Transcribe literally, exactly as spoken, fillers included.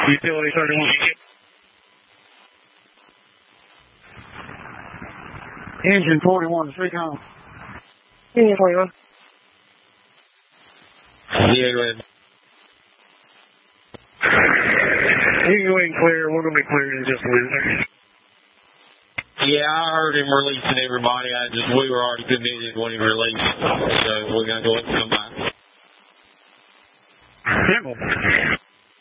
Utility thirty-one. Engine forty-one, three-com. Engine forty-one. Yeah, go ahead. You can go ahead and clear. We're going to be cleared in just a minute. Yeah, I heard him releasing everybody. I just, we were already committed when he released. So we're going to go ahead and come back. Yeah.